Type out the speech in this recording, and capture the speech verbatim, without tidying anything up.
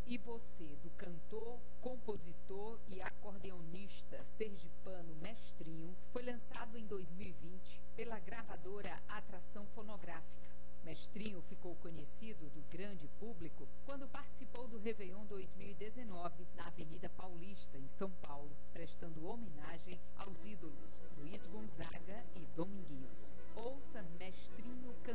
e Você, do cantor, compositor e acordeonista sergipano Mestrinho, foi lançado em dois mil e vinte pela gravadora Atração Fonográfica. Mestrinho ficou conhecido do grande público quando participou do Réveillon dois mil e dezenove na Avenida Paulista, em São